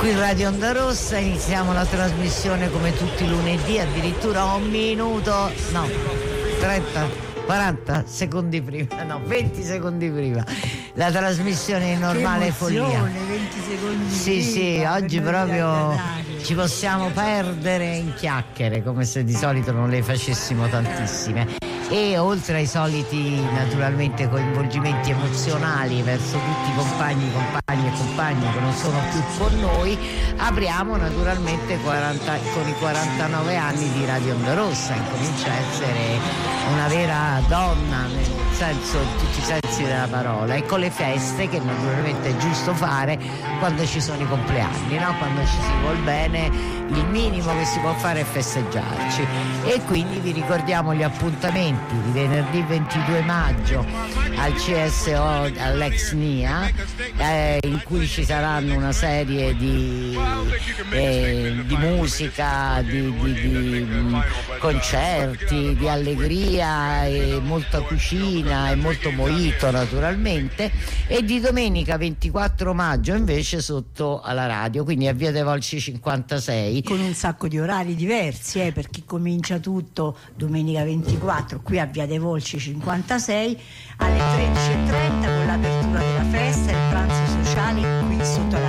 Qui Radio Onda Rossa, iniziamo la trasmissione come tutti i lunedì, addirittura un minuto, no, 30, 40 secondi prima, no, 20 secondi prima. La trasmissione normale follia. 20 secondi Sì, prima, oggi proprio ci possiamo perdere in chiacchiere, come se di solito non le facessimo tantissime. E oltre ai soliti naturalmente coinvolgimenti emozionali verso tutti i compagni e compagne che non sono più con noi, apriamo naturalmente con i 49 anni di Radio Onda Rossa. Incomincia a essere una vera donna nel senso, in tutti i sensi della parola, e con le feste che naturalmente è giusto fare quando ci sono i compleanni, no? Quando ci si vuol bene, il minimo che si può fare è festeggiarci. E quindi vi ricordiamo gli appuntamenti di venerdì 22 maggio al CSO all'ex NIA, in cui ci saranno una serie di musica, di concerti, di allegria e molta cucina e molto mojito naturalmente, e di domenica 24 maggio invece sotto alla radio, quindi a Via dei Volsci 56, con un sacco di orari diversi, per chi comincia tutto domenica 24 qui a Via dei Volsci 56 alle 13:30 con l'apertura della festa e il pranzo sociale qui sotto alla